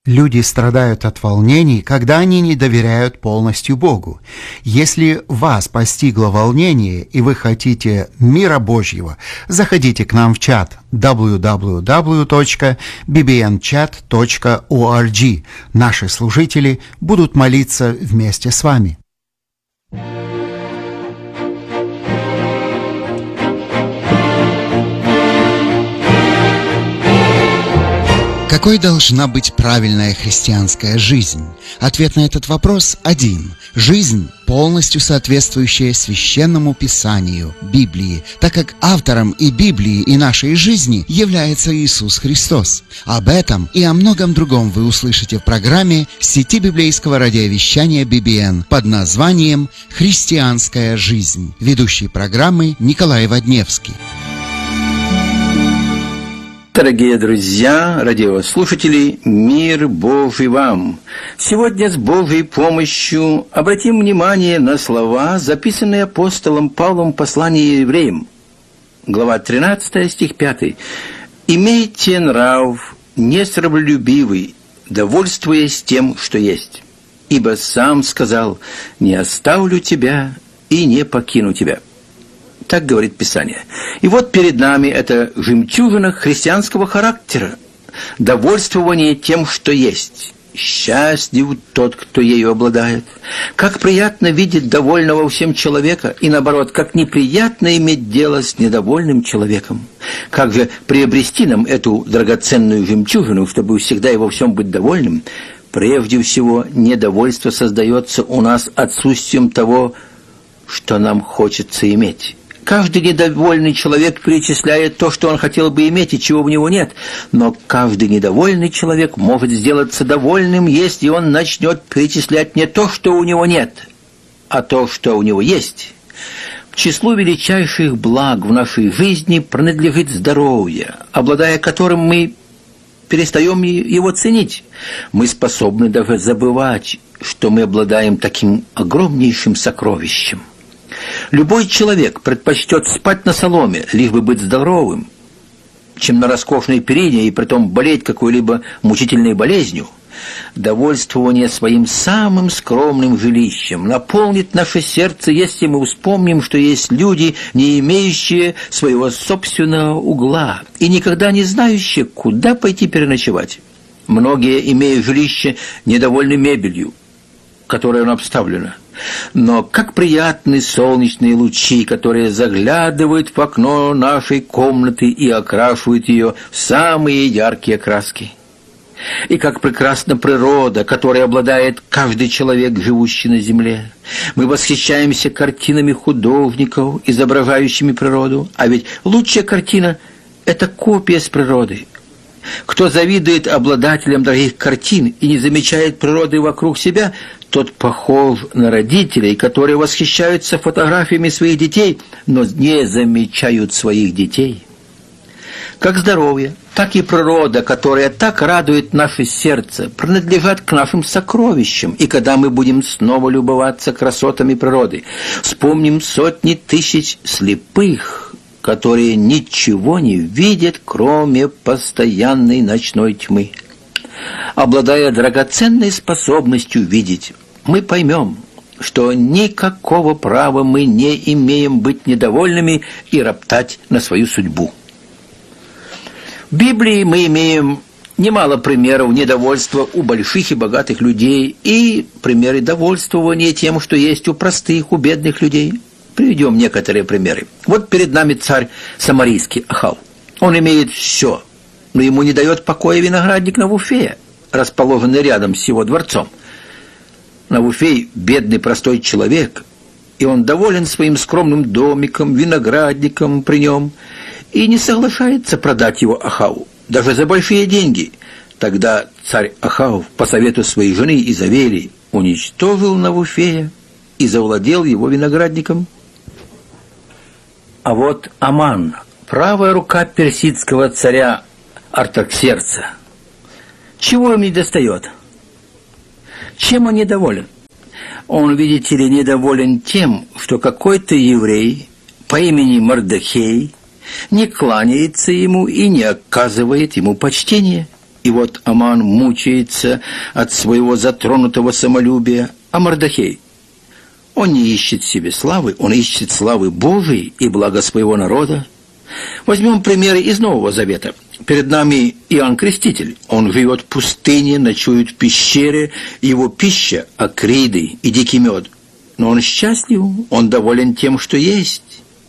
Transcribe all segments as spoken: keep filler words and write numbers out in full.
Люди страдают от волнений, когда они не доверяют полностью Богу. Если вас постигло волнение и вы хотите мира Божьего, заходите к нам в чат дабл ю дабл ю дабл ю точка би би эн чат точка орг. Наши служители будут молиться вместе с вами. Какой должна быть правильная христианская жизнь? Ответ на этот вопрос один. Жизнь, полностью соответствующая Священному Писанию, Библии, так как автором и Библии, и нашей жизни является Иисус Христос. Об этом и о многом другом вы услышите в программе сети библейского радиовещания би би эн под названием «Христианская жизнь». Ведущий программы Николай Водневский. Дорогие друзья, радиослушатели, мир Божий вам! Сегодня с Божьей помощью обратим внимание на слова, записанные апостолом Павлом в послании евреям. Глава тринадцатая, стих пятый. «Имейте нрав несраболюбивый, довольствуясь тем, что есть. Ибо сам сказал, не оставлю тебя и не покину тебя». Так говорит Писание. И вот перед нами это жемчужина христианского характера, довольствование тем, что есть. Счастлив тот, кто ею обладает. Как приятно видеть довольного всем человека, и наоборот, как неприятно иметь дело с недовольным человеком. Как же приобрести нам эту драгоценную жемчужину, чтобы всегда и во всем быть довольным? Прежде всего, недовольство создается у нас отсутствием того, что нам хочется иметь. Каждый недовольный человек перечисляет то, что он хотел бы иметь и чего у него нет. Но каждый недовольный человек может сделаться довольным, если он начнет перечислять не то, что у него нет, а то, что у него есть. К числу величайших благ в нашей жизни принадлежит здоровье, обладая которым мы перестаем его ценить. Мы способны даже забывать, что мы обладаем таким огромнейшим сокровищем. Любой человек предпочтет спать на соломе, лишь бы быть здоровым, чем на роскошной перине и притом болеть какой-либо мучительной болезнью. Довольствование своим самым скромным жилищем наполнит наше сердце, если мы вспомним, что есть люди, не имеющие своего собственного угла и никогда не знающие, куда пойти переночевать. Многие, имея жилище, недовольны мебелью, которой оно обставлено. Но как приятны солнечные лучи, которые заглядывают в окно нашей комнаты и окрашивают ее в самые яркие краски. И как прекрасна природа, которой обладает каждый человек, живущий на земле. Мы восхищаемся картинами художников, изображающими природу, а ведь лучшая картина – это копия с природы. Кто завидует обладателям дорогих картин и не замечает природы вокруг себя, тот похож на родителей, которые восхищаются фотографиями своих детей, но не замечают своих детей. Как здоровье, так и природа, которая так радует наше сердце, принадлежат к нашим сокровищам. И когда мы будем снова любоваться красотами природы, вспомним сотни тысяч слепых, которые ничего не видят, кроме постоянной ночной тьмы. Обладая драгоценной способностью видеть, мы поймем, что никакого права мы не имеем быть недовольными и роптать на свою судьбу. В Библии мы имеем немало примеров недовольства у больших и богатых людей и примеры довольствования тем, что есть у простых, у бедных людей. Приведем некоторые примеры. Вот перед нами царь самарийский Ахав. Он имеет все, но ему не дает покоя виноградник Навуфея, расположенный рядом с его дворцом. Навуфей – бедный простой человек, и он доволен своим скромным домиком, виноградником при нем, и не соглашается продать его Ахаву, даже за большие деньги. Тогда царь Ахав, по совету своей жены Изавели, уничтожил Навуфея и завладел его виноградником. А вот Аман, правая рука персидского царя Артаксеркса, чего им не достает? Чем он недоволен? Он, видите ли, недоволен тем, что какой-то еврей по имени Мордехей не кланяется ему и не оказывает ему почтения. И вот Аман мучается от своего затронутого самолюбия, а Мордохей, он не ищет себе славы, он ищет славы Божией и блага своего народа. Возьмем примеры из Нового Завета. Перед нами Иоанн Креститель. Он живет в пустыне, ночует в пещере, его пища – акриды и дикий мед. Но он счастлив, он доволен тем, что есть.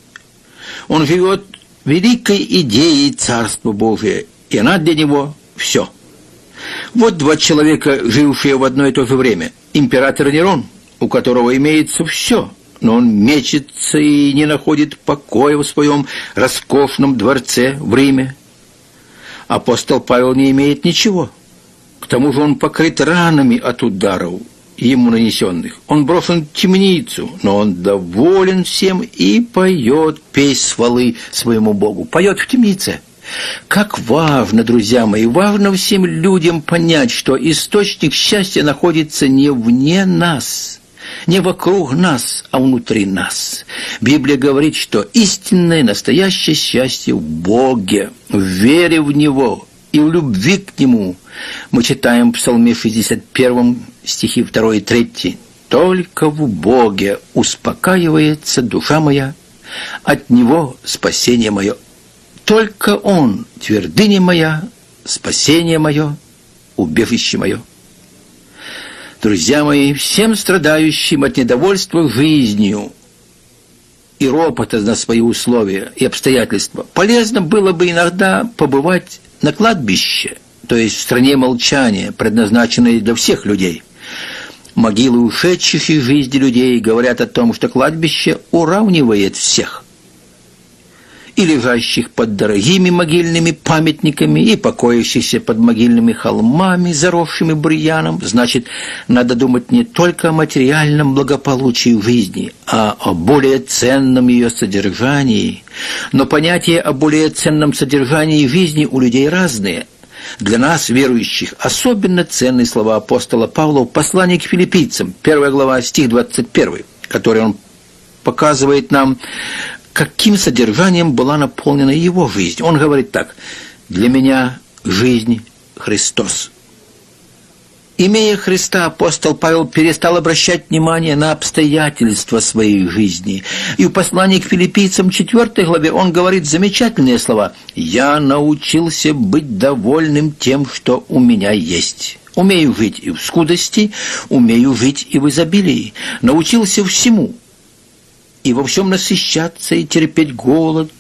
Он живет великой идеей Царства Божия, и она для него все. Вот два человека, жившие в одно и то же время. Император Нерон, у которого имеется все, но он мечется и не находит покоя в своем роскошном дворце в Риме. Апостол Павел не имеет ничего. К тому же он покрыт ранами от ударов, ему нанесенных. Он брошен в темницу, но он доволен всем и поет песнь хвалы своему Богу. Поет в темнице. Как важно, друзья мои, важно всем людям понять, что источник счастья находится не вне нас, не вокруг нас, а внутри нас. Библия говорит, что истинное, настоящее счастье в Боге, в вере в Него и в любви к Нему. Мы читаем в Псалме шестьдесят первом, стихи два и три. «Только в Боге успокаивается душа моя, от Него спасение мое. Только Он, твердыня моя, спасение мое, убежище мое». Друзья мои, всем страдающим от недовольства жизнью и ропота на свои условия и обстоятельства полезно было бы иногда побывать на кладбище, то есть в стране молчания, предназначенной для всех людей. Могилы ушедших из жизни людей говорят о том, что кладбище уравнивает всех. И лежащих под дорогими могильными памятниками, и покоящихся под могильными холмами, заросшими бурьяном. Значит, надо думать не только о материальном благополучии жизни, а о более ценном ее содержании. Но понятия о более ценном содержании жизни у людей разные. Для нас, верующих, особенно ценны слова апостола Павла в послании к филиппийцам, первая глава, стих двадцать первый, который он показывает нам, каким содержанием была наполнена его жизнь. Он говорит так: «Для меня жизнь Христос». Имея Христа, апостол Павел перестал обращать внимание на обстоятельства своей жизни. И в послании к филиппийцам четвёртой главе он говорит замечательные слова: «Я научился быть довольным тем, что у меня есть. Умею жить и в скудости, умею жить и в изобилии. Научился всему, и во всем насыщаться, и терпеть голод,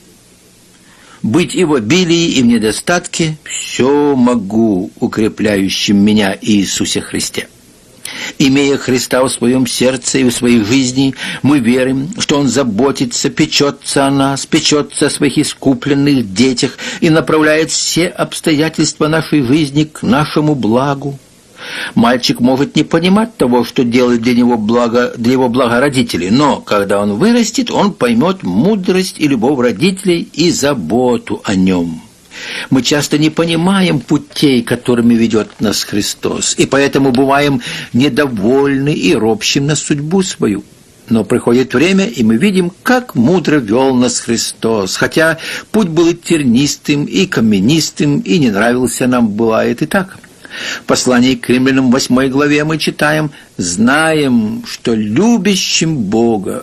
быть и в обилии, и в недостатке. Все могу укрепляющим меня Иисусе Христе». Имея Христа в своем сердце и в своей жизни, мы верим, что Он заботится, печется о нас, печется о своих искупленных детях и направляет все обстоятельства нашей жизни к нашему благу. Мальчик может не понимать того, что делает для него благо, для его блага родители, но когда он вырастет, он поймет мудрость и любовь родителей и заботу о нем. Мы часто не понимаем путей, которыми ведет нас Христос, и поэтому бываем недовольны и ропщим на судьбу свою. Но приходит время, и мы видим, как мудро вел нас Христос, хотя путь был и тернистым, и каменистым, и не нравился нам, бывает и так. В послании к Римлянам в восьмой главе мы читаем: «Знаем, что любящим Бога,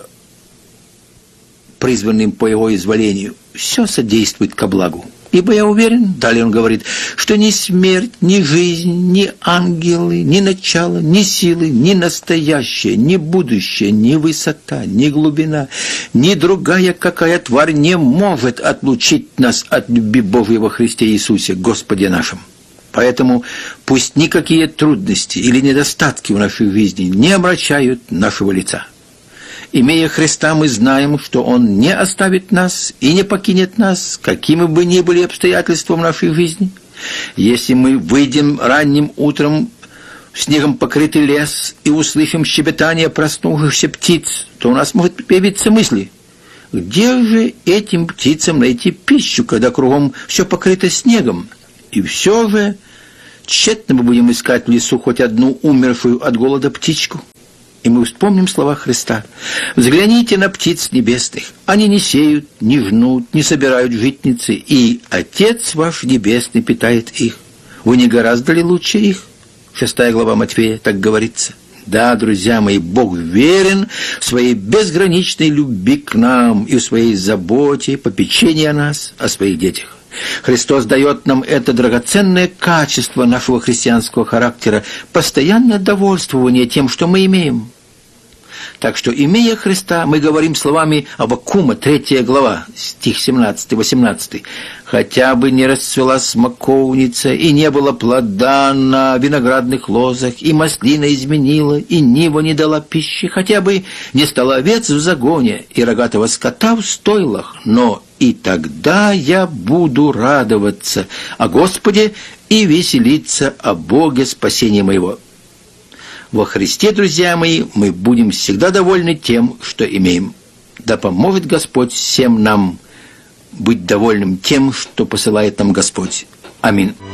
призванным по Его изволению, все содействует ко благу. Ибо я уверен, далее он говорит, что ни смерть, ни жизнь, ни ангелы, ни начало, ни силы, ни настоящее, ни будущее, ни высота, ни глубина, ни другая какая тварь не может отлучить нас от любви Божьей во Христе Иисусе, Господе нашем». Поэтому пусть никакие трудности или недостатки в нашей жизни не омрачают нашего лица. Имея Христа, мы знаем, что Он не оставит нас и не покинет нас, какими бы ни были обстоятельства в нашей жизни. Если мы выйдем ранним утром в снегом покрытый лес и услышим щебетание проснувшихся птиц, то у нас может появиться мысли: где же этим птицам найти пищу, когда кругом все покрыто снегом? И все же тщетно мы будем искать в лесу хоть одну умершую от голода птичку. И мы вспомним слова Христа: «Взгляните на птиц небесных, они не сеют, не жнут, не собирают житницы, и Отец ваш Небесный питает их. Вы не гораздо ли лучше их? Шестая глава Матфея, так говорится. Да, друзья мои, Бог верен в своей безграничной любви к нам и в своей заботе, попечении о нас, о своих детях. Христос дает нам это драгоценное качество нашего христианского характера, постоянное довольствование тем, что мы имеем. Так что, имея Христа, мы говорим словами Аввакума, третья глава, стих семнадцатый-восемнадцатый. «Хотя бы не расцвела смоковница, и не было плода на виноградных лозах, и маслина изменила, и нива не дала пищи, хотя бы не стало овец в загоне, и рогатого скота в стойлах, но и тогда я буду радоваться о Господе и веселиться о Боге спасения моего». Во Христе, друзья мои, мы будем всегда довольны тем, что имеем. Да поможет Господь всем нам быть довольным тем, что посылает нам Господь. Аминь.